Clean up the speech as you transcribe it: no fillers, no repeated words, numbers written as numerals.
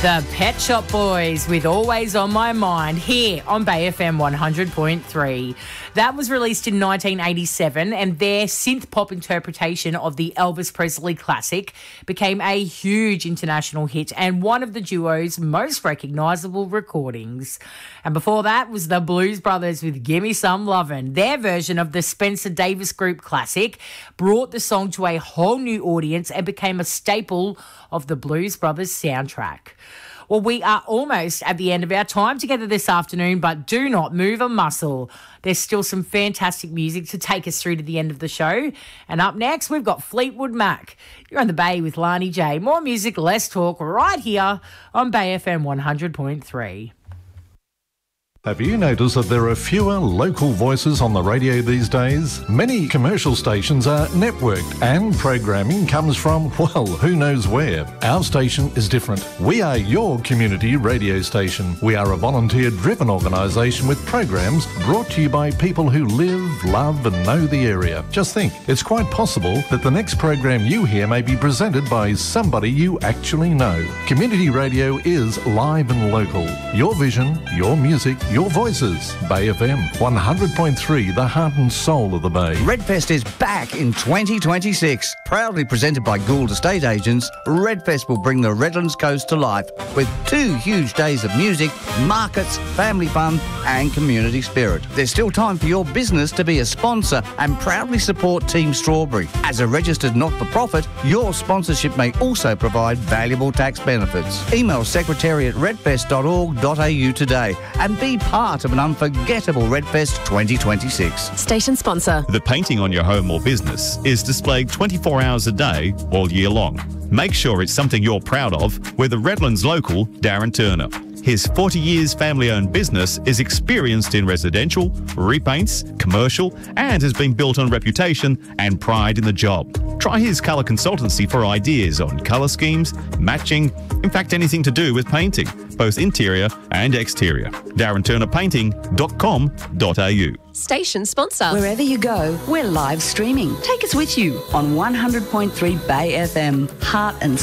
The Pet Shop Boys with Always on My Mind here on Bay FM 100.3. That was released in 1987 and their synth pop interpretation of the Elvis Presley classic became a huge international hit and one of the duo's most recognisable recordings. And before that was the Blues Brothers with Gimme Some Lovin'. Their version of the Spencer Davis Group classic brought the song to a whole new audience and became a staple of the Blues Brothers soundtrack. Well, we are almost at the end of our time together this afternoon, but do not move a muscle. There's still some fantastic music to take us through to the end of the show. And up next, we've got Fleetwood Mac. You're on the Bay with Lani J. More music, less talk, right here on Bay FM 100.3. Have you noticed that there are fewer local voices on the radio these days? Many commercial stations are networked and programming comes from, well, who knows where. Our station is different. We are your community radio station. We are a volunteer-driven organisation with programs brought to you by people who live, love and know the area. Just think, it's quite possible that the next program you hear may be presented by somebody you actually know. Community radio is live and local. Your vision, your music, your voices. Bay FM 100.3, the heart and soul of the Bay. Redfest is back in 2026. Proudly presented by Gould Estate Agents, Redfest will bring the Redlands Coast to life with 2 huge days of music, markets, family fun and community spirit. There's still time for your business to be a sponsor and proudly support Team Strawberry. As a registered not-for-profit, your sponsorship may also provide valuable tax benefits. Email secretary@redfest.org.au today and be part of an unforgettable Redfest 2026. Station sponsor. The painting on your home or business is displayed 24 hours a day, all year long. Make sure it's something you're proud of with the Redlands local, Darren Turner. His 40 years family-owned business is experienced in residential, repaints, commercial, and has been built on reputation and pride in the job. Try his colour consultancy for ideas on colour schemes, matching, in fact anything to do with painting, both interior and exterior. DarrenTurnerPainting.com.au. Station sponsor. Wherever you go, we're live streaming. Take us with you on 100.3 Bay FM, heart and